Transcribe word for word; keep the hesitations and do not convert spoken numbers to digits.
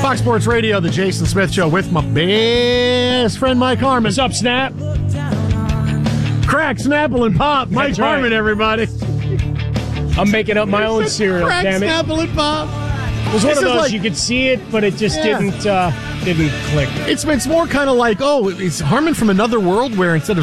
Fox Sports Radio, the Jason Smith Show with my best friend Mike Harmon. What's up, Snap? Crack, Snapple, and Pop. Mike That's right. Harmon, everybody. I'm making up my own cereal, Crack, damn it. Snapple, and Pop. It was one This of is those, like- you could see it, but it just Yeah. didn't uh, didn't click. It's, it's more kind of like, oh, it's Harmon from another world where instead of